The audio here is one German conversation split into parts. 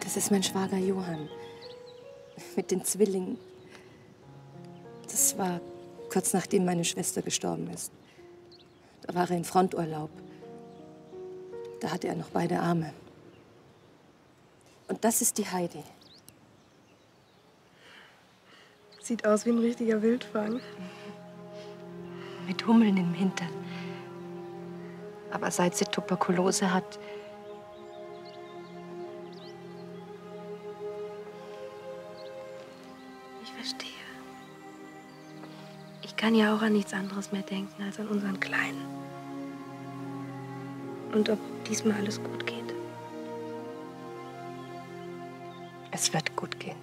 Das ist mein Schwager Johann. Mit den Zwillingen. Das war kurz nachdem meine Schwester gestorben ist. Da war er in Fronturlaub. Da hatte er noch beide Arme. Und das ist die Heidi. Sieht aus wie ein richtiger Wildfang. Mit Hummeln im Hintern. Aber seit sie Tuberkulose hat, Ich verstehe. Ich kann ja auch an nichts anderes mehr denken als an unseren Kleinen. Und ob diesmal alles gut geht. es wird gut gehen.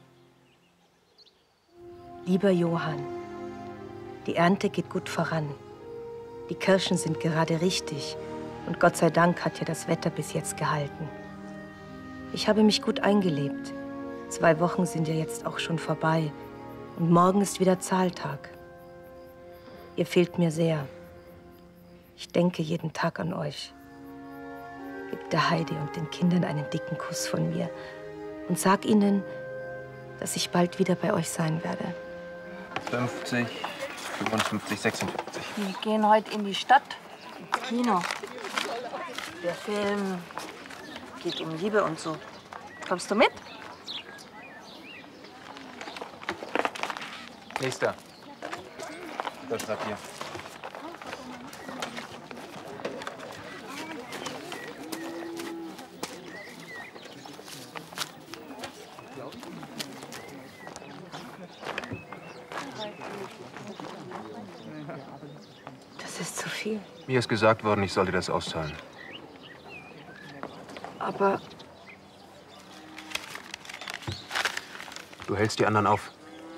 Lieber Johann, die Ernte geht gut voran. Die Kirschen sind gerade richtig. Und Gott sei Dank hat ja das Wetter bis jetzt gehalten. Ich habe mich gut eingelebt. 2 Wochen sind ja jetzt auch schon vorbei. Und morgen ist wieder Zahltag. Ihr fehlt mir sehr. Ich denke jeden Tag an euch. Gebt der Heidi und den Kindern einen dicken Kuss von mir. Und sag ihnen, dass ich bald wieder bei euch sein werde. 50, 55, 56. Wir gehen heute in die Stadt, ins Kino. Der Film geht um Liebe und so. Kommst du mit? Nächster. Das schreibt ihr. Das ist zu viel. Mir ist gesagt worden, ich soll dir das auszahlen. Aber Du hältst die anderen auf.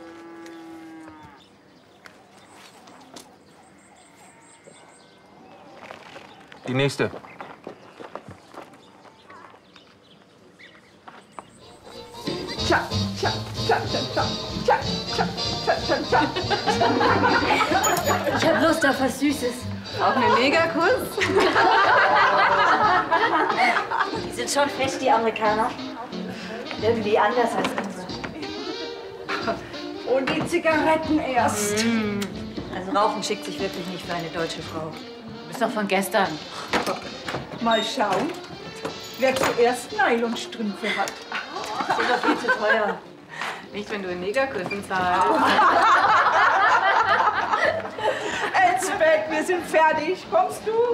Die nächste. ich hab Lust auf was Süßes. Auch einen Negerkuss? Die sind schon fest, die Amerikaner. Irgendwie anders als unsere. Und die Zigaretten erst. Also Rauchen schickt sich wirklich nicht für eine deutsche Frau. Du bist doch von gestern. Mal schauen, wer zuerst Nylonstrümpfe hat. Das ist doch viel zu teuer. Nicht, wenn du in Negerküssen zahlst. Elsbeth, wir sind fertig. Kommst du?